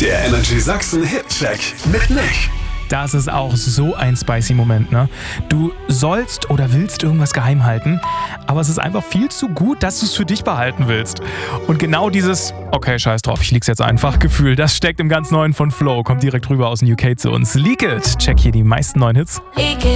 Der Energy Sachsen Hit-Check mit Nick. Das ist auch so ein spicy Moment, ne? Du sollst oder willst irgendwas geheim halten, aber es ist einfach viel zu gut, dass du es für dich behalten willst. Und genau dieses, okay, scheiß drauf, ich leg's jetzt einfach, Gefühl, das steckt im ganz Neuen von Flow, kommt direkt rüber aus den UK zu uns. Leak It, check hier die meisten neuen Hits.